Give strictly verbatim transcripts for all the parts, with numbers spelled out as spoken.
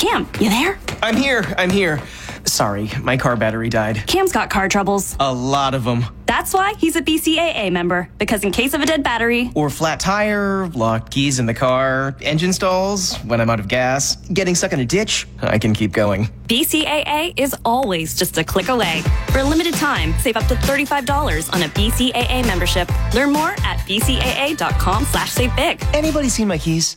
Cam, you there? I'm here, I'm here. Sorry, my car battery died. Cam's got car troubles. A lot of them. That's why he's a B C A A member, because in case of a dead battery... Or flat tire, locked keys in the car, engine stalls, when I'm out of gas, getting stuck in a ditch, I can keep going. B C A A is always just a click away. For a limited time, save up to thirty-five dollars on a B C A A membership. Learn more at b c a a dot com slash save big. Anybody seen my keys?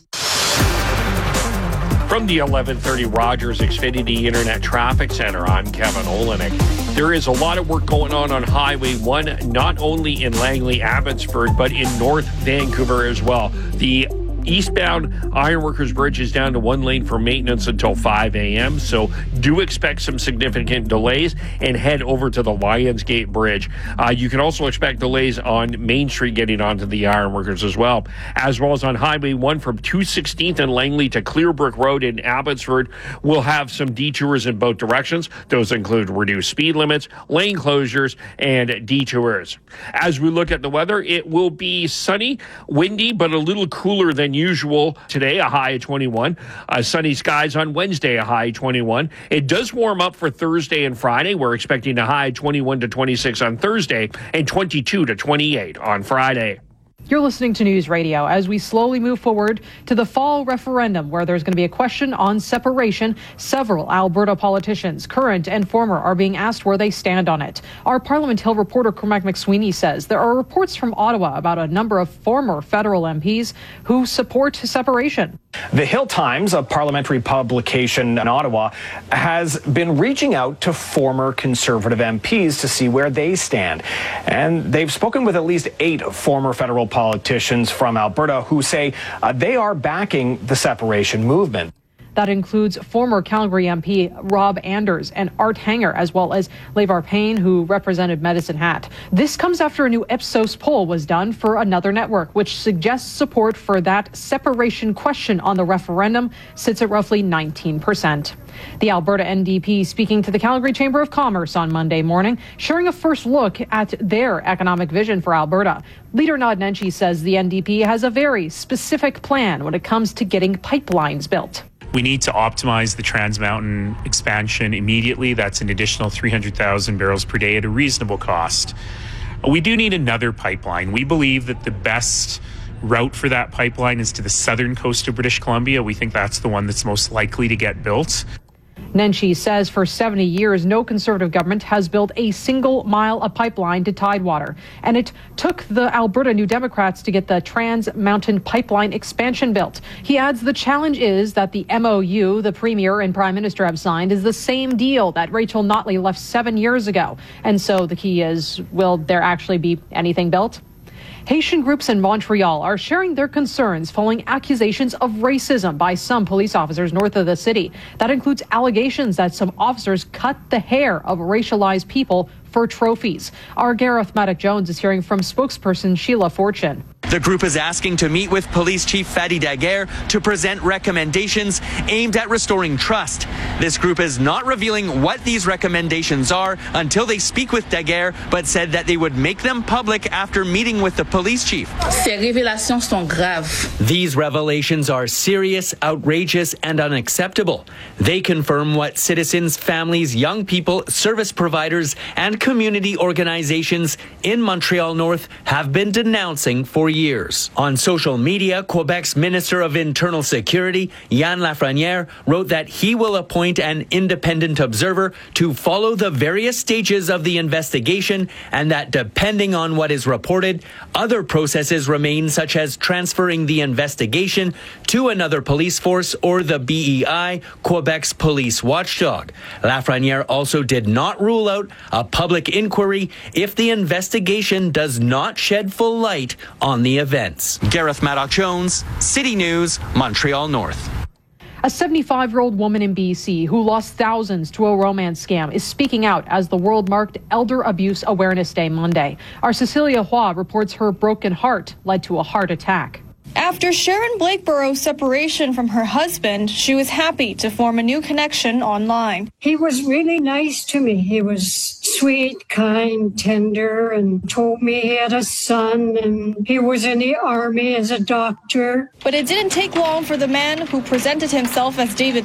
From the eleven thirty Rogers Xfinity Internet Traffic Center, I'm Kevin Olenek. There is a lot of work going on on Highway one, not only in Langley, Abbotsford, but in North Vancouver as well. The eastbound Ironworkers Bridge is down to one lane for maintenance until five a.m., so do expect some significant delays and head over to the Lionsgate Bridge. Uh, you can also expect delays on Main Street getting onto the Ironworkers as well, as well as on Highway one from two sixteenth and Langley to Clearbrook Road in Abbotsford. We'll have some detours in both directions. Those include reduced speed limits, lane closures, and detours. As we look at the weather, it will be sunny, windy, but a little cooler than usual today, a high of twenty-one. Uh, sunny skies on Wednesday, a high of twenty-one. It does warm up for Thursday and Friday. We're expecting a high of twenty-one to twenty-six on Thursday and twenty-two to twenty-eight on Friday. You're listening to News Radio as we slowly move forward to the fall referendum, where there's going to be a question on separation. Several Alberta politicians, current and former, are being asked where they stand on it. Our Parliament Hill reporter Cormac McSweeney says there are reports from Ottawa about a number of former federal M Ps who support separation. The Hill Times, a parliamentary publication in Ottawa, has been reaching out to former Conservative M Ps to see where they stand. And they've spoken with at least eight former federal politicians from Alberta who say uh, they are backing the separation movement. That includes former Calgary M P Rob Anders and Art Hanger, as well as Levar Payne, who represented Medicine Hat. This comes after a new Ipsos poll was done for another network, which suggests support for that separation question on the referendum sits at roughly nineteen percent. The Alberta N D P speaking to the Calgary Chamber of Commerce on Monday morning, sharing a first look at their economic vision for Alberta. Leader Nod Nenshi says the N D P has a very specific plan when it comes to getting pipelines built. We need to optimize the Trans Mountain expansion immediately. That's an additional three hundred thousand barrels per day at a reasonable cost. We do need another pipeline. We believe that the best route for that pipeline is to the southern coast of British Columbia. We think that's the one that's most likely to get built. Nenshi says for seventy years, no Conservative government has built a single mile of pipeline to Tidewater. And it took the Alberta New Democrats to get the Trans Mountain Pipeline expansion built. He adds the challenge is that the M O U the Premier and Prime Minister have signed is the same deal that Rachel Notley left seven years ago. And so the key is, will there actually be anything built? Haitian groups in Montreal are sharing their concerns following accusations of racism by some police officers north of the city. That includes allegations that some officers cut the hair of racialized people for trophies. Our Gareth Maddock-Jones is hearing from spokesperson Sheila Fortune. The group is asking to meet with Police Chief Fadi Daguerre to present recommendations aimed at restoring trust. This group is not revealing what these recommendations are until they speak with Daguerre, but said that they would make them public after meeting with the police chief. Ces révélations sont graves. These revelations are serious, outrageous, and unacceptable. They confirm what citizens, families, young people, service providers, and community organizations in Montreal North have been denouncing for years. On social media, Quebec's Minister of Internal Security, Yann Lafrenière, wrote that he will appoint an independent observer to follow the various stages of the investigation, and that depending on what is reported, other processes remain, such as transferring the investigation to another police force or the B E I, Quebec's police watchdog. Lafrenière also did not rule out a public inquiry if the investigation does not shed full light on the events. Gareth Maddock-Jones, City News, Montreal North. A seventy-five-year-old woman in B C who lost thousands to a romance scam is speaking out as the world marked Elder Abuse Awareness Day Monday. Our Cecilia Hua reports her broken heart led to a heart attack. After Sharon Blakeborough's separation from her husband, she was happy to form a new connection online. He was really nice to me. He was sweet, kind, tender, and told me he had a son and he was in the army as a doctor. But it didn't take long for the man who presented himself as David